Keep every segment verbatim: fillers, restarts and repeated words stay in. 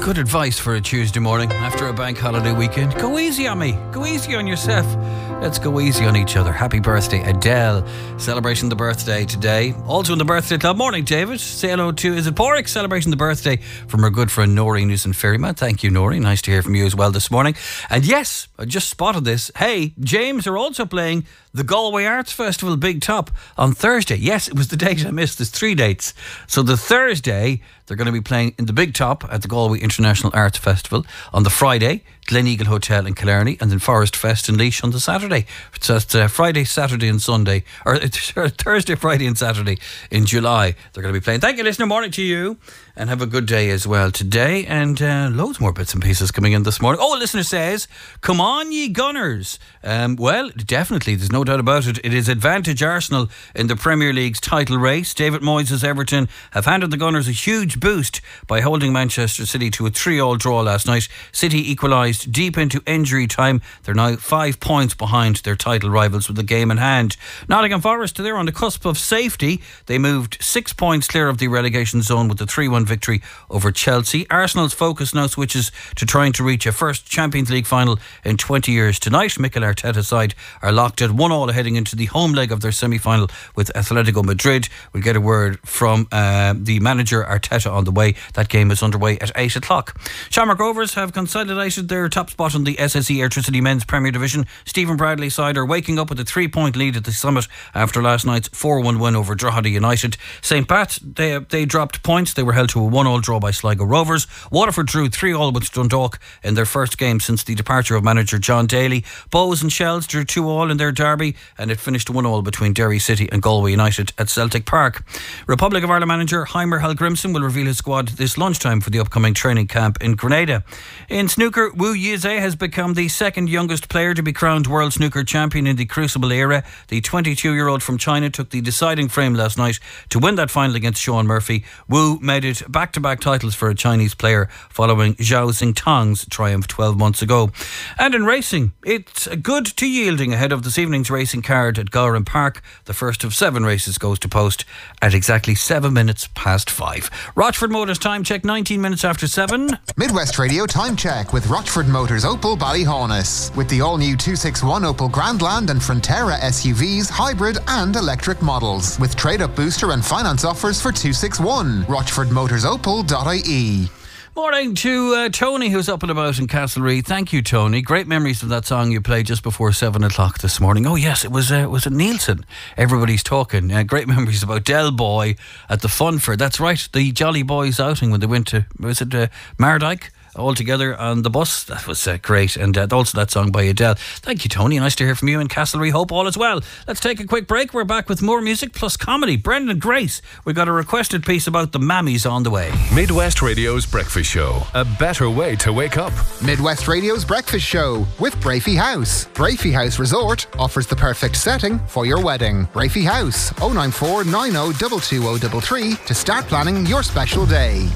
Good advice for a Tuesday morning after a bank holiday weekend. Go easy on me. Go easy on yourself. Let's go easy on each other. Happy birthday, Adele. Celebrating the birthday today. Also in the birthday club. Morning, David. Say hello to, is it Porrick? Celebrating the birthday from our good friend Noreen, who's in Ferryman. Thank you, Noreen. Nice to hear from you as well this morning. And yes, I just spotted this. Hey, James are also playing the Galway Arts Festival Big Top on Thursday. Yes, it was the date I missed. There's three dates. So the Thursday, they're going to be playing in the Big Top at the Galway International Arts Festival. On the Friday, Gleneagle Hotel in Killarney, and then Forest Fest in Laois on the Saturday. So it's uh, Friday, Saturday and Sunday, or it's Thursday, Friday and Saturday in July. They're going to be playing. Thank you, listener. Morning to you, and have a good day as well today. And uh, loads more bits and pieces coming in this morning. Oh, a listener says, come on ye Gunners. Um, well, definitely, there's no doubt about it. It is advantage Arsenal in the Premier League's title race. David Moyes' Everton have handed the Gunners a huge boost by holding Manchester City to a three-all draw last night. City equalised deep into injury time. They're now five points behind their title rivals with the game in hand. Nottingham Forest, they're on the cusp of safety. They moved six points clear of the relegation zone with a three one victory over Chelsea. Arsenal's focus now switches to trying to reach a first Champions League final in twenty years tonight. Mikel Arteta's side are locked at one all heading into the home leg of their semi-final with Atletico Madrid. We'll get a word from uh, the manager Arteta on the way. That game is underway at eight o'clock. Shamrock Rovers have consolidated their top spot in the S S E Airtricity Men's Premier Division. Stephen Bradley's side are waking up with a three-point lead at the Summit after last night's four one win over Drogheda United. Saint Pat, they they dropped points. They were held to a one all draw by Sligo Rovers. Waterford drew three all with Dundalk in their first game since the departure of manager John Daly. Bows and Shells drew two all in their derby, and it finished one all between Derry City and Galway United at Celtic Park. Republic of Ireland manager Heimer Hallgrimsson will reveal his squad this lunchtime for the upcoming training camp in Grenada. In snooker, Wu Yize has become the second youngest player to be crowned World Snooker Champion in the Crucible era. The twenty-two-year-old from China took the deciding frame last night to win that final against Sean Murphy. Wu made it back-to-back titles for a Chinese player following Zhao Xingtang's triumph twelve months ago. And in racing, it's good to yielding ahead of this evening's racing card at Gowran Park. The first of seven races goes to post at exactly seven minutes past five. Rochford Motors time check, nineteen minutes after seven. Midwest Radio time check with Rochford Motors Opel Ballyhaunis. With the all-new two sixty-one Opel Grandland and Frontera S U Vs, hybrid and electric models. With trade-up booster and finance offers for two sixty-one. rochford motors opel dot I E. Morning to uh, Tony, who's up and about in Castlereagh. Thank you, Tony. Great memories of that song you played just before seven o'clock this morning. Oh yes, it was uh, was it Nielsen? Everybody's talking. Uh, great memories about Del Boy at the Funfair. That's right, the Jolly Boys outing when they went to, was it uh, Mardyke? All together on the bus. That was uh, great. And uh, also that song by Adele. Thank you, Tony. Nice to hear from you in Castlereagh. Hope all is well. Let's take a quick break. We're back with more music plus comedy. Brendan Grace, we got a requested piece about the Mammies on the way. Midwest Radio's Breakfast Show. A better way to wake up. Midwest Radio's Breakfast Show with Brafey House. Brafey House Resort offers the perfect setting for your wedding. Brafey House, oh nine four nine oh two two oh three three to start planning your special day.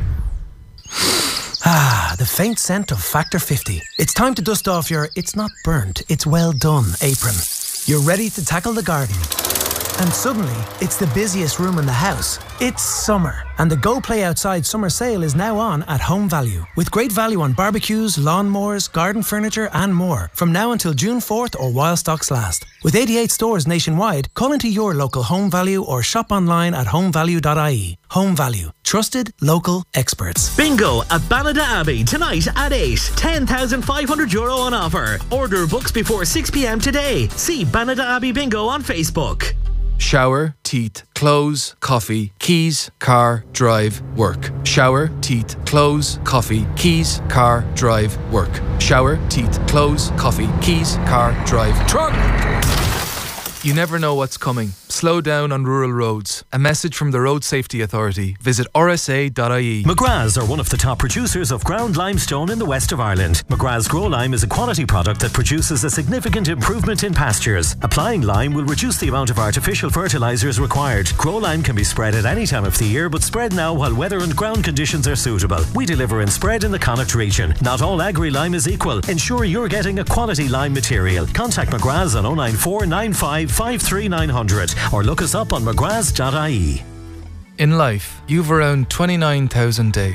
Ah, the faint scent of Factor fifty. It's time to dust off your it's not burnt, it's well done apron. You're ready to tackle the garden. And suddenly, it's the busiest room in the house. It's summer. And the Go Play Outside summer sale is now on at Home Value. With great value on barbecues, lawnmowers, garden furniture and more. From now until June fourth or while stocks last. With eighty-eight stores nationwide, call into your local Home Value or shop online at home value dot I E. Home Value. Trusted local experts. Bingo at Ballada Abbey tonight at eight. ten thousand five hundred euro on offer. Order books before six p.m. today. See Ballada Abbey Bingo on Facebook. Shower, teeth, clothes, coffee, keys, car, drive, work. Shower, teeth, clothes, coffee, keys, car, drive, work. Shower, teeth, clothes, coffee, keys, car, drive, truck. You never know what's coming. Slow down on rural roads. A message from the Road Safety Authority. Visit r s a dot I E. McGrath's are one of the top producers of ground limestone in the west of Ireland. McGrath's Grow Lime is a quality product that produces a significant improvement in pastures. Applying lime will reduce the amount of artificial fertilisers required. Grow Lime can be spread at any time of the year, but spread now while weather and ground conditions are suitable. We deliver and spread in the Connacht region. Not all agri-lime is equal. Ensure you're getting a quality lime material. Contact McGrath's on oh nine four nine five five three nine hundred or look us up on mcgraths dot I E. In life, you've around twenty-nine thousand days.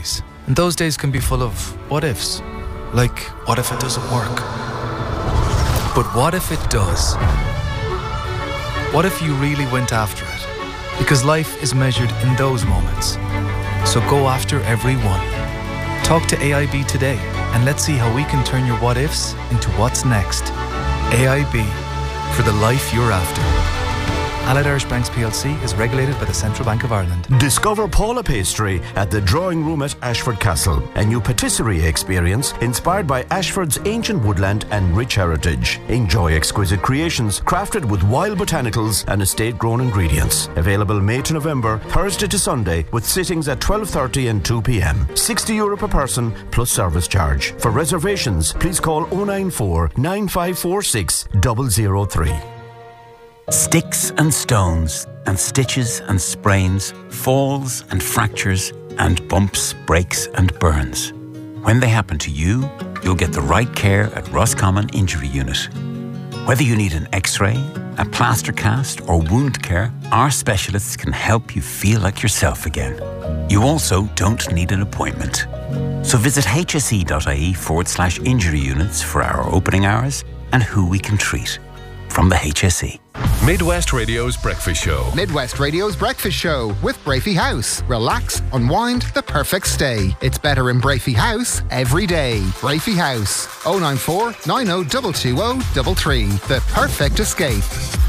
And those days can be full of what ifs. Like, what if it doesn't work? But what if it does? What if you really went after it? Because life is measured in those moments. So go after every one. Talk to A I B today and let's see how we can turn your what ifs into what's next. A I B, for the life you're after. Allied Irish Banks P L C is regulated by the Central Bank of Ireland. Discover Paula Pastry at the Drawing Room at Ashford Castle, a new patisserie experience inspired by Ashford's ancient woodland and rich heritage. Enjoy exquisite creations crafted with wild botanicals and estate-grown ingredients. Available May to November, Thursday to Sunday, with sittings at twelve thirty and two p m. sixty euro per person plus service charge. For reservations, please call oh nine four, nine five four six, zero zero three. Sticks and stones and stitches and sprains, falls and fractures and bumps, breaks and burns. When they happen to you, you'll get the right care at Roscommon Injury Unit. Whether you need an x-ray, a plaster cast or wound care, our specialists can help you feel like yourself again. You also don't need an appointment. So visit hse.ie forward slash injury units for our opening hours and who we can treat. From the H S E. Midwest Radio's Breakfast Show. Midwest Radio's Breakfast Show with Brafey House. Relax, unwind, the perfect stay. It's better in Brafey House every day. Brafey House. oh nine four, nine oh two two oh three three. The perfect escape.